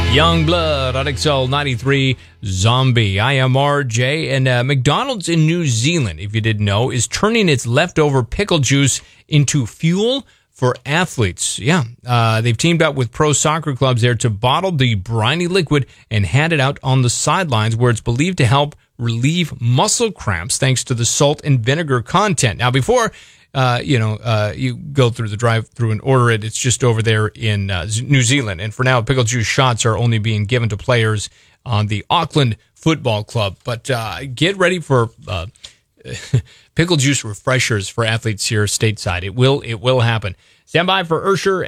Young Blood on XL 93 Zombie. I am RJ, and McDonald's in New Zealand, if you didn't know, is turning its leftover pickle juice into fuel for athletes. Yeah, they've teamed up with pro soccer clubs there to bottle the briny liquid and hand it out on the sidelines, where it's believed to help relieve muscle cramps thanks to the salt and vinegar content. Now, before you go through the drive-through and order it, it's just over there in New Zealand. And for now, pickle juice shots are only being given to players on the Auckland Football Club. But get ready for pickle juice refreshers for athletes here stateside. It will happen. Stand by for Ursher.